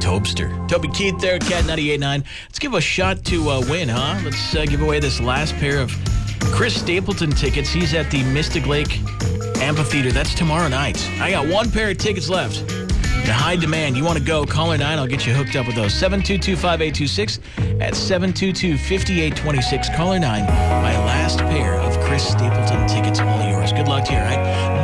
Tobster. Toby Keith there at Cat 98.9. Let's give a shot to win, huh? Let's give away this last pair of Chris Stapleton tickets. He's at the Mystic Lake Amphitheater. That's tomorrow night. I got one pair of tickets left. In high demand. You want to go, caller 9. I'll get you hooked up with those. 722-5826 at 722-5826. Caller 9. My last pair of Chris Stapleton tickets, all yours. Good luck to you, all right?